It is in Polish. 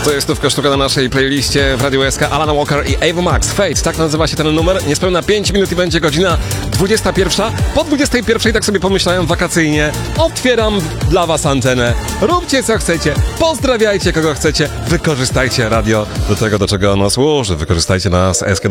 To jest stówka sztuka na naszej playliście w Radio SK. Alana Walker i Ava Max. Fate, tak nazywa się ten numer. Niespełna 5 minut i będzie godzina 21. Po 21 tak sobie pomyślałem wakacyjnie. Otwieram dla was antenę. Róbcie co chcecie. Pozdrawiajcie kogo chcecie. Wykorzystajcie radio do tego, do czego ono służy. Wykorzystajcie nas SK